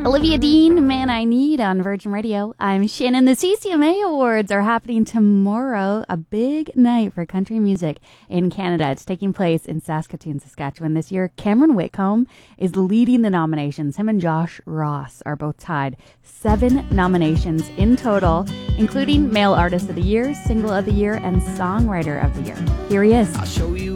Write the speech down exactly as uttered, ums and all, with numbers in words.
Olivia Dean, Man I Need on Virgin Radio. I'm Shannon. The C C M A Awards are happening tomorrow. A big night for country music in Canada. It's taking place in Saskatoon, Saskatchewan this year. Cameron Whitcomb is leading the nominations. Him and Josh Ross are both tied. Seven nominations in total, including Male Artist of the Year, Single of the Year, and Songwriter of the Year. Here he is. I'll show you